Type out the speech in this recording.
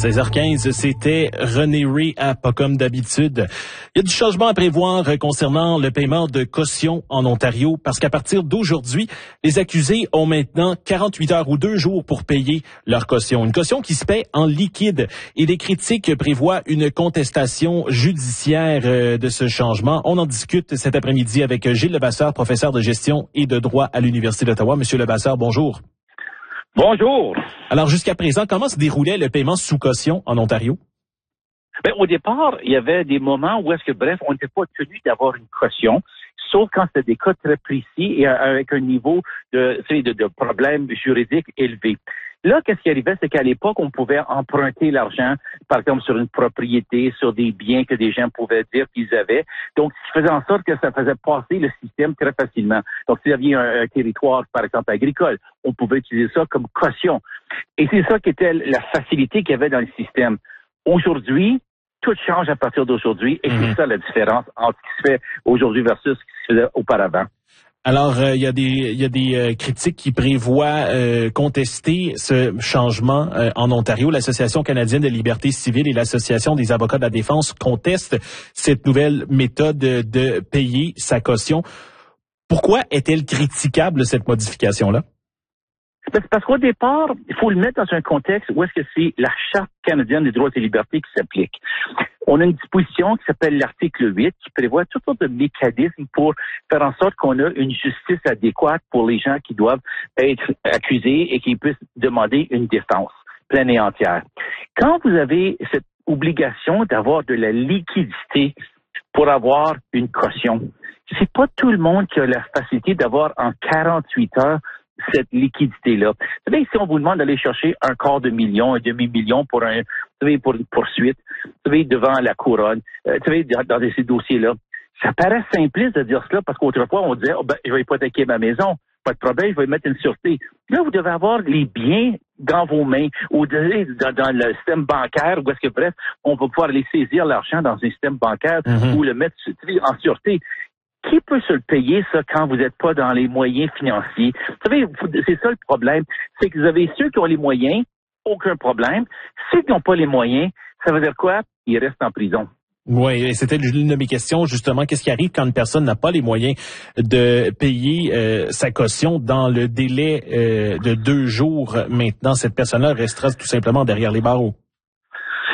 16h15, c'était René Ray à Pas comme d'habitude. Il y a du changement à prévoir concernant le paiement de caution en Ontario parce qu'à partir d'aujourd'hui, les accusés ont maintenant 48 heures ou 2 jours pour payer leur caution. Une caution qui se paie en liquide et des critiques prévoient une contestation judiciaire de ce changement. On en discute cet après-midi avec Gilles Levasseur, professeur de gestion et de droit à l'Université d'Ottawa. Monsieur Levasseur, bonjour. Bonjour. Alors, jusqu'à présent, comment se déroulait le paiement sous caution en Ontario? Bien, au départ, il y avait des moments où on n'était pas tenu d'avoir une caution, sauf quand c'était des cas très précis et avec un niveau de problèmes juridiques élevé. Là, qu'est-ce qui arrivait, c'est qu'à l'époque, on pouvait emprunter l'argent, par exemple, sur une propriété, sur des biens que des gens pouvaient dire qu'ils avaient. Donc, ce qui faisait en sorte que ça faisait passer le système très facilement. Donc, s'il y avait un territoire, par exemple, agricole, on pouvait utiliser ça comme caution. Et c'est ça qui était la facilité qu'il y avait dans le système. Aujourd'hui, tout change à partir d'aujourd'hui et c'est ça la différence entre ce qui se fait aujourd'hui versus ce qui se faisait auparavant. Alors, il y a des critiques qui prévoient contester ce changement en Ontario. L'Association canadienne de liberté civile et l'Association des avocats de la défense contestent cette nouvelle méthode de payer sa caution. Pourquoi est-elle critiquable, cette modification-là? Parce qu'au départ, il faut le mettre dans un contexte où est-ce que c'est la Charte canadienne des droits et libertés qui s'applique. On a une disposition qui s'appelle l'article 8 qui prévoit toutes sortes de mécanismes pour faire en sorte qu'on a une justice adéquate pour les gens qui doivent être accusés et qui puissent demander une défense pleine et entière. Quand vous avez cette obligation d'avoir de la liquidité pour avoir une caution, c'est pas tout le monde qui a la facilité d'avoir en 48 heures cette liquidité-là. Vous savez, si on vous demande d'aller chercher un quart de million, un demi-million pour une poursuite, vous savez, devant la couronne, vous savez, dans ces dossiers-là, ça paraît simpliste de dire cela parce qu'autrefois, on disait, je vais hypothéquer ma maison, pas de problème, je vais mettre une sûreté. Là, vous devez avoir les biens dans vos mains ou dans le système bancaire où est-ce que, bref, on va pouvoir aller saisir l'argent dans un système bancaire ou le mettre en sûreté. Qui peut se le payer, ça, quand vous n'êtes pas dans les moyens financiers? Vous savez, c'est ça le problème. C'est que vous avez ceux qui ont les moyens, aucun problème. Ceux qui n'ont pas les moyens, ça veut dire quoi? Ils restent en prison. Oui, et c'était l'une de mes questions, justement. Qu'est-ce qui arrive quand une personne n'a pas les moyens de payer sa caution dans le délai de 2 jours maintenant? Cette personne-là restera tout simplement derrière les barreaux.